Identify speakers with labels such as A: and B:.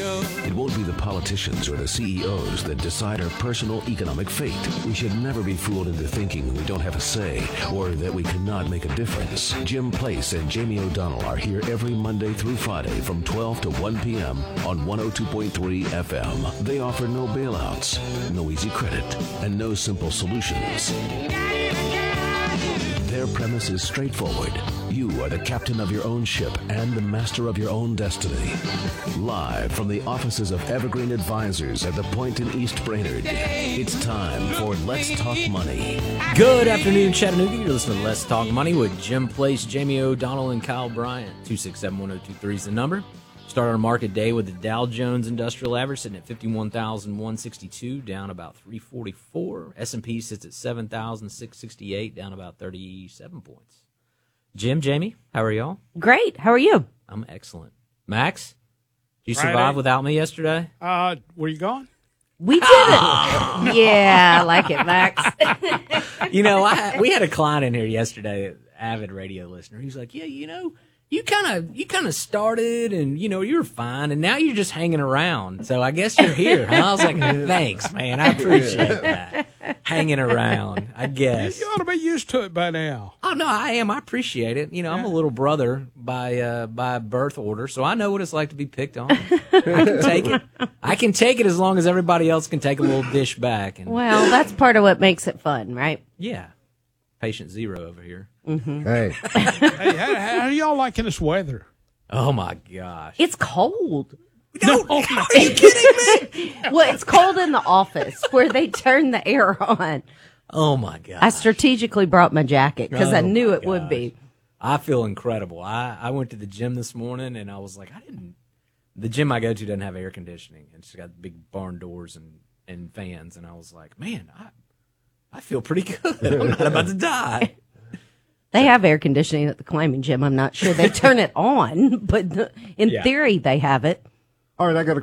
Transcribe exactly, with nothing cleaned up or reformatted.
A: It won't be the politicians or the C E Os that decide our personal economic fate. We should never be fooled into thinking we don't have a say or that we cannot make a difference. Jim Place and Jamie O'Donnell are here every Monday through Friday from twelve to one p.m. on one oh two point three F M. They offer no bailouts, no easy credit, and no simple solutions. Their premise is straightforward. You are the captain of your own ship and the master of your own destiny. Live from the offices of Evergreen Advisors at the Point in East Brainerd, it's time for Let's Talk Money.
B: Good afternoon, Chattanooga. You're listening to Let's Talk Money with Jim Place, Jamie O'Donnell, and Kyle Bryant. two six seven, one oh two three is the number. Start our market day with the Dow Jones Industrial Average sitting at fifty-one thousand one hundred sixty-two, down about three forty-four. S and P sits at seven thousand six hundred sixty-eight, down about thirty-seven points. Jim, Jamie, how are y'all?
C: Great. How are you?
B: I'm excellent. Max, did you
D: Friday.
B: survive without me yesterday?
D: Uh, were you gone?
C: We did it. Yeah, I like it, Max.
B: You know, I, we had a client in here yesterday, avid radio listener. He's like, yeah, you know, you kind of you kind of started and, you know, you were fine, and now you're just hanging around. So I guess you're here. Huh? I was like, thanks, man. I appreciate that. Hanging around, I guess.
D: You ought to be used to it by now.
B: Oh, no, I am. I appreciate it. You know, I'm a little brother by uh, by birth order, so I know what it's like to be picked on. I can take it. I can take it as long as everybody else can take a little dish back. And,
C: Well, that's part of what makes it fun, right?
B: yeah, patient zero over here.
E: Hey,
D: Hey, how, how do y'all liking this weather?
B: Oh, my gosh.
C: It's cold.
B: No, are you kidding me?
C: Well, it's cold in the office where they turn the air on.
B: Oh, my gosh.
C: I strategically brought my jacket because I
B: Oh,
C: knew
B: my
C: it would
B: gosh.
C: be.
B: I feel incredible. I, I went to the gym this morning, and I was like, I didn't. The gym I go to doesn't have air conditioning. It's got big barn doors and, and fans, and I was like, man, I I feel pretty good. I'm not about to die.
C: They have air conditioning at the climbing gym. I'm not sure they turn it on, but in
B: Yeah.
C: theory they have it.
E: all right, I got a